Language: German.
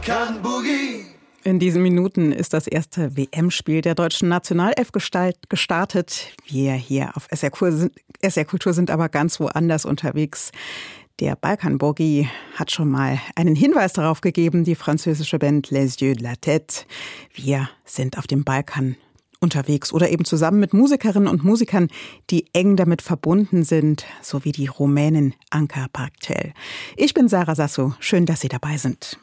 Balkan Boogie. In diesen Minuten ist das erste WM-Spiel der deutschen Nationalelf gestartet. Wir hier auf SR Kultur sind aber ganz woanders unterwegs. Der Balkan Boogie hat schon mal einen Hinweis darauf gegeben, die französische Band Les Yeux de la Tête. Wir sind auf dem Balkan unterwegs oder eben zusammen mit Musikerinnen und Musikern, die eng damit verbunden sind, so wie die Rumänin Anca Parcel. Ich bin Sarah Sasso. Schön, dass Sie dabei sind.